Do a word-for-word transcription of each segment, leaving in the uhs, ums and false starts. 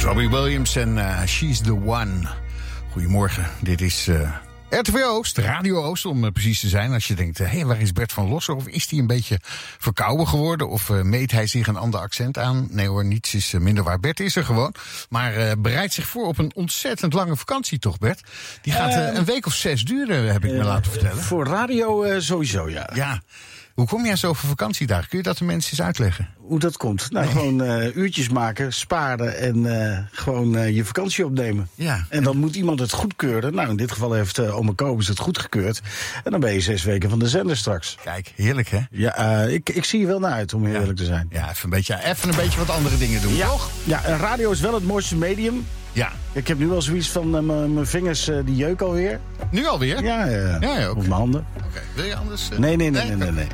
Robbie Williams en uh, She's the One. Goedemorgen, dit is uh, R T V Oost, Radio Oost om uh, precies te zijn. Als je denkt, hé, uh, hey, waar is Bert van Losser? Of is hij een beetje verkouden geworden? Of uh, meet hij zich een ander accent aan? Nee hoor, niets is uh, minder waar. Bert is er gewoon. Maar uh, bereidt zich voor op een ontzettend lange vakantie toch, Bert? Die gaat uh, een week of zes duren, heb ik uh, me laten vertellen. Voor radio uh, sowieso, ja. Ja. Hoe kom jij zo voor vakantiedagen? Kun je dat de mensen eens uitleggen? Hoe dat komt? Nou, nee. gewoon uh, uurtjes maken, sparen en uh, gewoon uh, je vakantie opnemen. Ja. En dan moet iemand het goedkeuren. Nou, in dit geval heeft uh, Ome Kobus het goedgekeurd. En dan ben je zes weken van de zender straks. Kijk, heerlijk hè? Ja, uh, ik, ik zie er wel naar uit, om heel ja. eerlijk te zijn. Ja, even een beetje, even een beetje wat andere dingen doen, ja. toch? Ja, en radio is wel het mooiste medium. Ja. Ik heb nu al zoiets van uh, mijn vingers, uh, die jeuk alweer. Nu alweer? Ja, ja, ja. ja, ja op mijn handen. Oké, okay. Wil je anders? Uh... Nee, nee, nee, nee, nee. nee, nee.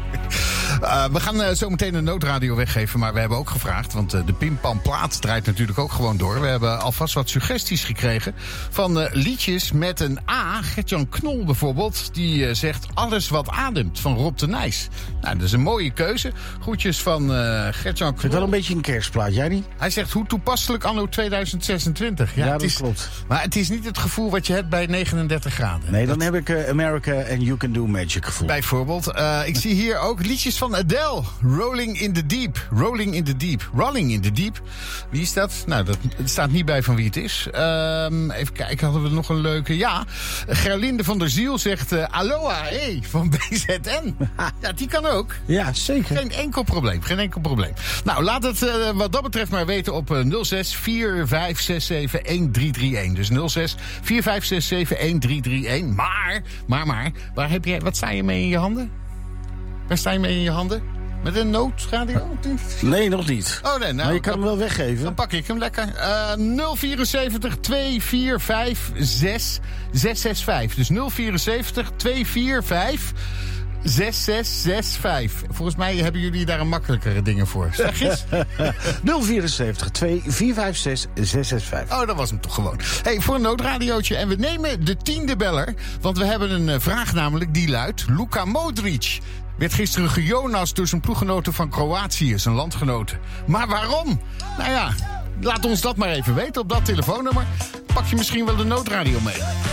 Uh, we gaan uh, zo meteen een noodradio weggeven, maar we hebben ook gevraagd, want uh, de Pimpamplaat draait natuurlijk ook gewoon door. We hebben alvast wat suggesties gekregen van uh, liedjes met een A. Gert-Jan Knol bijvoorbeeld, die uh, zegt Alles wat ademt van Rob de Nijs. Nou, dat is een mooie keuze. Groetjes van uh, Gert-Jan Knol. Ik vind wel een beetje een kerstplaat, jij niet? Hij zegt hoe toepasselijk anno tweeduizend zesentwintig. Ja, ja het dat is, klopt. Maar het is niet het gevoel wat je hebt bij negenendertig graden. Nee, dan dat... heb ik uh, America and You Can Do Magic gevoel. Bijvoorbeeld. Uh, ik zie hier ook liedjes van Adele. Rolling in the Deep. Rolling in the Deep. Rolling in the Deep. Wie is dat? Nou, dat het staat niet bij van wie het is. Um, even kijken, hadden we nog een leuke... Ja, Gerlinde van der Ziel zegt... Uh, Aloha, hey, van B Z N. Ja, die kan ook. Ja, zeker. Geen enkel probleem, geen enkel probleem. Nou, laat het uh, wat dat betreft maar weten op uh, nul zes vier vijf zes zeven een drie drie een. Dus nul zes vier vijf zes zeven een drie drie een. Maar, maar, maar, waar heb jij, wat sta je mee in je handen? Waar sta je mee in je handen? Met een noodradio? Nee, nog niet. Oh nee, nou, maar je kan hem wel weggeven. Dan pak ik hem lekker. Uh, nul vierenzeventig twee vier vijf zes zes zes vijf. Dus nul vierenzeventig twee vier vijf zes zes zes vijf. Volgens mij hebben jullie daar een makkelijkere dingen voor. Zeg eens. nul vierenzeventig twee vier vijf zes zes zes vijf. Oh, dat was hem toch gewoon. Hey, voor een noodradiootje. En we nemen de tiende beller. Want we hebben een uh, vraag namelijk die luidt... Luka Modric werd gisteren gejonast door zijn ploeggenoten van Kroatië, zijn landgenoten. Maar waarom? Nou ja, laat ons dat maar even weten op dat telefoonnummer. Pak je misschien wel de noodradio mee.